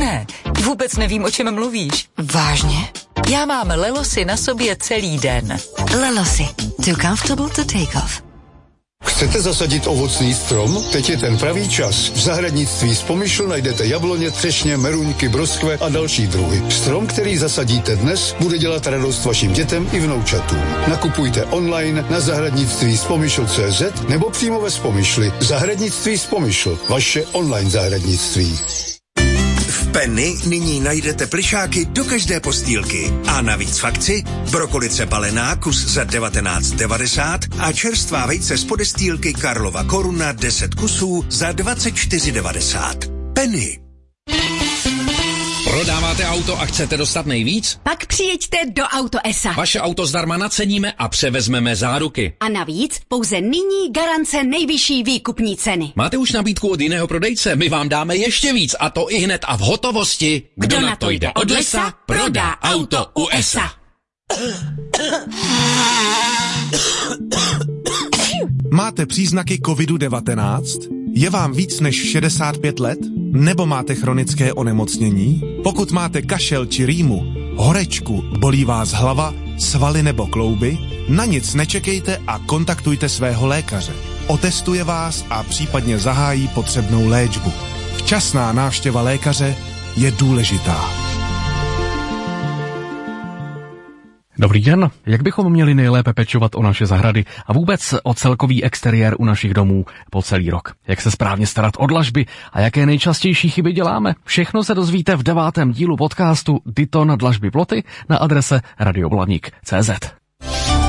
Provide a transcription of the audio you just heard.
Ne, vůbec nevím, o čem mluvíš. Vážně? Já mám Lelosy na sobě celý den. Lelosy. Too comfortable to take off. Chcete zasadit ovocný strom? Teď je ten pravý čas. V zahradnictví z Pomyšl najdete jabloně, třešně, meruňky, broskve a další druhy. Strom, který zasadíte dnes, bude dělat radost vašim dětem i vnoučatům. Nakupujte online na zahradnictví z Pomyšl.cz nebo přímo ve Spomyšli. Zahradnictví z Pomyšl. Vaše online zahradnictví. V Penny nyní najdete plišáky do každé postýlky. A navíc v akci brokolice balená kus za 19,90 a čerstvá vejce z podestýlky Karlova Koruna 10 kusů za 24,90. Penny. Prodáváte auto a chcete dostat nejvíc? Pak přijeďte do Auto.esa. Vaše auto zdarma naceníme a převezmeme záruky. A navíc pouze nyní garance nejvyšší výkupní ceny. Máte už nabídku od jiného prodejce? My vám dáme ještě víc a to i hned a v hotovosti. Kdo na to jde od lesa, prodá auto u ESA. Máte příznaky COVID-19? Je vám víc než 65 let? Nebo máte chronické onemocnění? Pokud máte kašel či rýmu, horečku, bolí vás hlava, svaly nebo klouby, na nic nečekejte a kontaktujte svého lékaře. Otestuje vás a případně zahájí potřebnou léčbu. Včasná návštěva lékaře je důležitá. Dobrý den, jak bychom měli nejlépe pečovat o naše zahrady a vůbec o celkový exteriér u našich domů po celý rok? Jak se správně starat o dlažby a jaké nejčastější chyby děláme? Všechno se dozvíte v 9. dílu podcastu Dyton dlažby ploty na adrese radioblaník.cz.